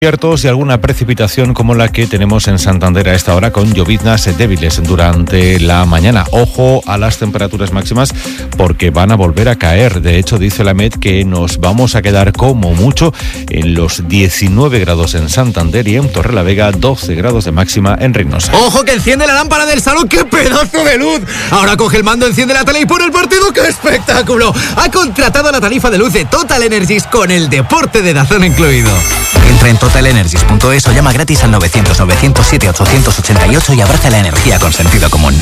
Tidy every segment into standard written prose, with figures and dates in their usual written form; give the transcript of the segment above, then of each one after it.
Ciertos y alguna precipitación como la que tenemos en Santander a esta hora, con lloviznas débiles durante la mañana. Ojo a las temperaturas máximas porque van a volver a caer. De hecho, dice la MET que nos vamos a quedar como mucho en los 19 grados en Santander y en Torrelavega 12 grados de máxima en Reynosa. ¡Ojo que enciende la lámpara del salón! ¡Qué pedazo de luz! Ahora coge el mando, enciende la tele y pone el partido. ¡Qué espectáculo! Ha contratado la tarifa de luz de Total Energies con el deporte de DAZN incluido. Entra en totalenergies.es o llama gratis al 900-907-888 y abraza la energía con sentido común.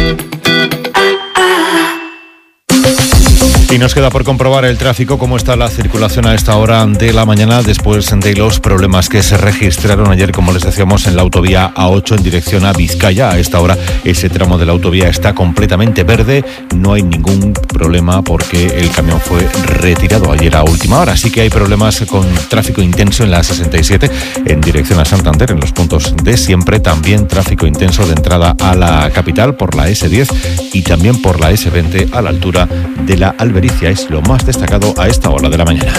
Y nos queda por comprobar el tráfico, cómo está la circulación a esta hora de la mañana después de los problemas que se registraron ayer, como les decíamos, en la autovía A8 en dirección a Vizcaya. A esta hora ese tramo de la autovía está completamente verde, no hay ningún problema porque el camión fue retirado ayer a última hora. Sí que hay problemas con tráfico intenso en la A67 en dirección a Santander, en los puntos de siempre. También tráfico intenso de entrada a la capital por la S10 y también por la S20 a la altura de la Albericia. Es lo más destacado a esta hora de la mañana.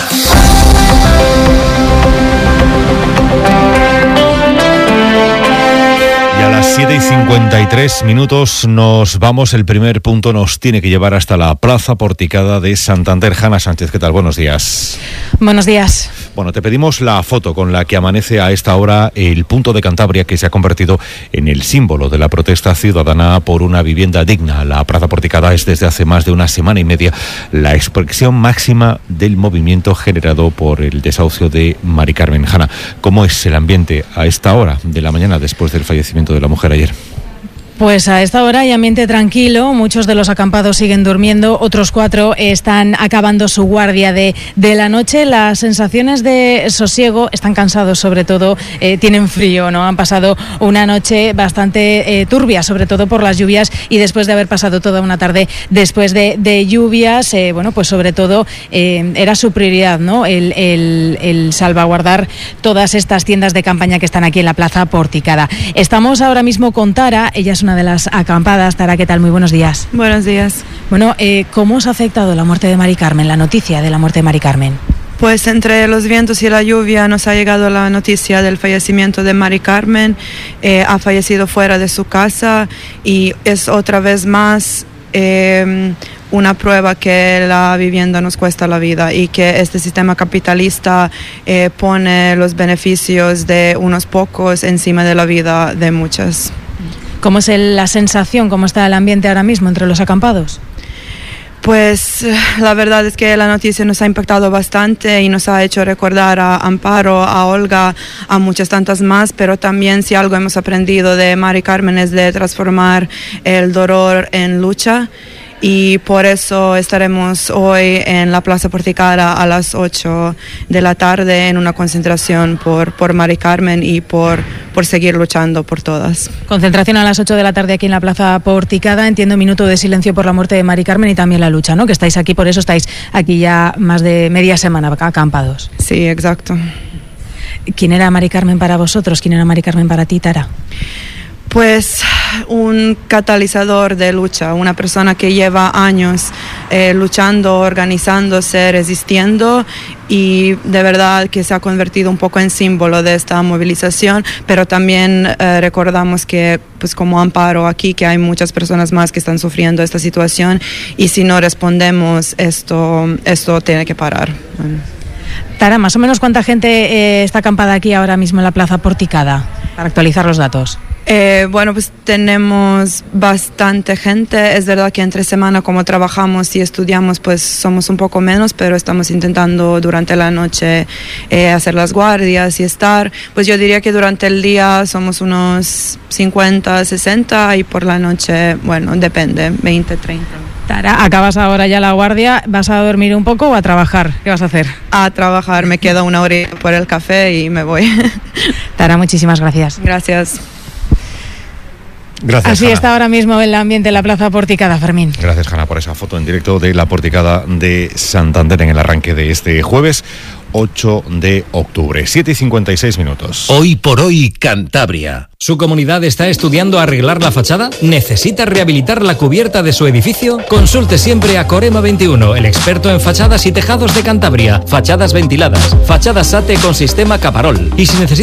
Y a las 7:53 nos vamos. El primer punto nos tiene que llevar hasta la Plaza Porticada de Santander. Hanna Sánchez, ¿qué tal? Buenos días. Buenos días. Bueno, te pedimos la foto con la que amanece a esta hora el punto de Cantabria, que se ha convertido en el símbolo de la protesta ciudadana por una vivienda digna. La Plaza Porticada es desde hace más de una semana y media la expresión máxima del movimiento generado por el desahucio de Mari Carmen. Hanna, ¿cómo es el ambiente a esta hora de la mañana después del fallecimiento de la mujer ayer? Pues a esta hora hay ambiente tranquilo, muchos de los acampados siguen durmiendo, otros 4 están acabando su guardia de la noche. Las sensaciones de sosiego, están cansados sobre todo, tienen frío, ¿no? Han pasado una noche bastante turbia, sobre todo por las lluvias, y después de haber pasado toda una tarde después de lluvias, bueno, pues sobre todo era su prioridad, ¿no? El salvaguardar todas estas tiendas de campaña que están aquí en la Plaza Porticada. Estamos ahora mismo con Tara, ella es una de las acampadas. Tara, ¿qué tal? Muy buenos días. Buenos días. Bueno, ¿cómo os ha afectado la muerte de Mari Carmen, la noticia de la muerte de Mari Carmen? Pues entre los vientos y la lluvia nos ha llegado la noticia del fallecimiento de Mari Carmen. Ha fallecido fuera de su casa y es otra vez más una prueba que la vivienda nos cuesta la vida y que este sistema capitalista pone los beneficios de unos pocos encima de la vida de muchas. ¿Cómo es la sensación, cómo está el ambiente ahora mismo entre los acampados? Pues la verdad es que la noticia nos ha impactado bastante y nos ha hecho recordar a Amparo, a Olga, a muchas tantas más, pero también si algo hemos aprendido de Mari Carmen es de transformar el dolor en lucha. Y por eso estaremos hoy en la Plaza Porticada a las 8 de la tarde en una concentración por Mari Carmen y por seguir luchando por todas. Concentración a las 8 de la tarde aquí en la Plaza Porticada. Entiendo, minuto de silencio por la muerte de Mari Carmen y también la lucha, ¿no? Que estáis aquí, por eso estáis aquí ya más de media semana acampados. Sí, exacto. ¿Quién era Mari Carmen para vosotros? ¿Quién era Mari Carmen para ti, Tara? Pues un catalizador de lucha, una persona que lleva años luchando, organizándose, resistiendo y de verdad que se ha convertido un poco en símbolo de esta movilización, pero también recordamos que pues como Amparo aquí, que hay muchas personas más que están sufriendo esta situación y si no respondemos esto tiene que parar. Bueno. Tara, más o menos ¿cuánta gente está acampada aquí ahora mismo en la Plaza Porticada? Para actualizar los datos. Bueno, pues tenemos bastante gente. Es verdad que entre semana, como trabajamos y estudiamos, pues somos un poco menos, pero estamos intentando durante la noche hacer las guardias y estar. Pues yo diría que durante el día somos unos 50, 60 y por la noche, bueno, depende, 20, 30. Tara, acabas ahora ya la guardia, ¿vas a dormir un poco o a trabajar? ¿Qué vas a hacer? A trabajar, me quedo una hora por el café y me voy. Tara, muchísimas gracias. Gracias. Gracias, Así Hanna. está ahora mismo el ambiente en la Plaza Porticada, Fermín. Gracias, Hanna, por esa foto en directo de la Porticada de Santander en el arranque de este jueves 8 de octubre. 7:56 minutos. Hoy por hoy, Cantabria. ¿Su comunidad está estudiando arreglar la fachada? ¿Necesita rehabilitar la cubierta de su edificio? Consulte siempre a Corema 21, el experto en fachadas y tejados de Cantabria. Fachadas ventiladas, fachadas SATE con sistema Caparol. Y si necesita